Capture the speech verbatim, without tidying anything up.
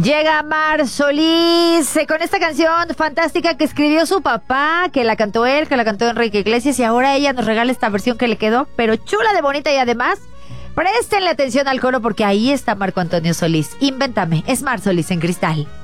Llega Mar Solís eh, con esta canción fantástica que escribió su papá, que la cantó él, que la cantó Enrique Iglesias, y ahora ella nos regala esta versión que le quedó, pero chula de bonita. Y además, préstenle atención al coro porque ahí está Marco Antonio Solís. Invéntame, es Mar Solís en Cristal.